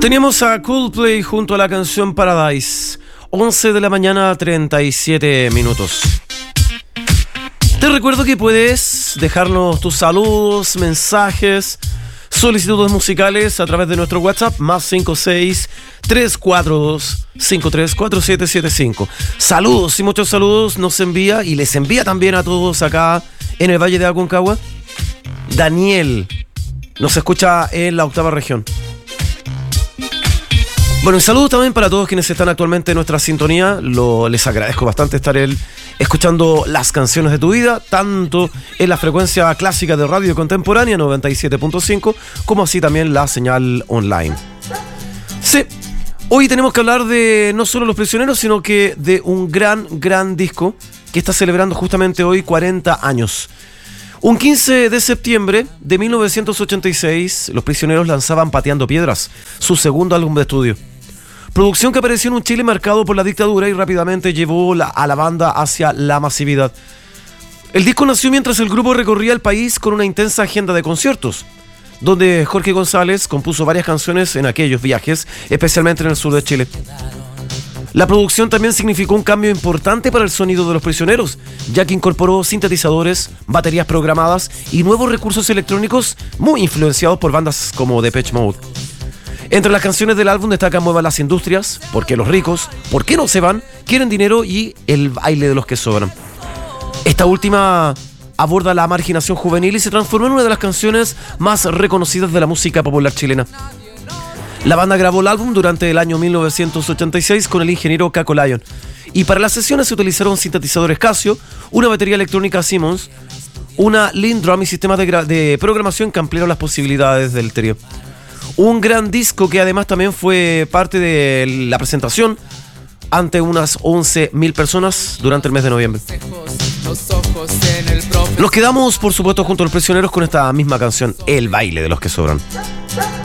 Teníamos a Coldplay junto a la canción Paradise. 11 de la mañana, 37 minutos. Te recuerdo que puedes dejarnos tus saludos, mensajes, solicitudes musicales a través de nuestro WhatsApp +56 342 534775. Saludos y muchos saludos nos envía y les envía también a todos acá en el Valle de Aconcagua. Daniel nos escucha en la 8ª región. Bueno, y saludos también para todos quienes están actualmente en nuestra sintonía. Les agradezco bastante estar escuchando las canciones de tu vida, tanto en la frecuencia clásica de radio contemporánea 97.5, como así también la señal online. Sí, hoy tenemos que hablar de no solo Los Prisioneros, sino que de un gran disco que está celebrando justamente hoy 40 años. Un 15 de septiembre de 1986, Los Prisioneros lanzaban Pateando Piedras, su segundo álbum de estudio. Producción que apareció en un Chile marcado por la dictadura y rápidamente llevó a la banda hacia la masividad. El disco nació mientras el grupo recorría el país con una intensa agenda de conciertos, donde Jorge González compuso varias canciones en aquellos viajes, especialmente en el sur de Chile. La producción también significó un cambio importante para el sonido de Los Prisioneros, ya que incorporó sintetizadores, baterías programadas y nuevos recursos electrónicos muy influenciados por bandas como Depeche Mode. Entre las canciones del álbum destacan Muevan las Industrias, ¿Por qué los ricos?, ¿Por qué no se van?, Quieren dinero y El baile de los que sobran. Esta última aborda la marginación juvenil y se transformó en una de las canciones más reconocidas de la música popular chilena. La banda grabó el álbum durante el año 1986 con el ingeniero Caco Lyon, y para las sesiones se utilizaron sintetizadores Casio, una batería electrónica Simmons, una Lindrum y sistemas de programación que ampliaron las posibilidades del trío. Un gran disco que además también fue parte de la presentación ante unas 11.000 personas durante el mes de noviembre. Nos quedamos, por supuesto, junto a Los Prisioneros con esta misma canción, El baile de los que sobran.